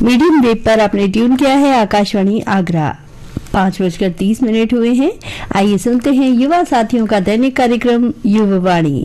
Medium wave पर आपने tune किया है आकाशवाणी आगरा। 5:30 हुए हैं। आइए सुनते हैं युवा साथियों का दैनिक कार्यक्रम युवा वाणी।